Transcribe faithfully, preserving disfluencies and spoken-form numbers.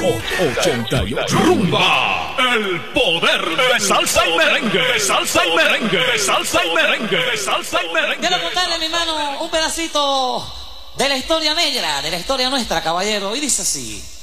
ochenta y ocho Rumba, el poder de salsa y merengue, salsa y merengue, salsa y merengue, salsa y merengue. Quiero contarle, mi hermano, un pedacito de la historia negra, de la historia nuestra, caballero, y dice así.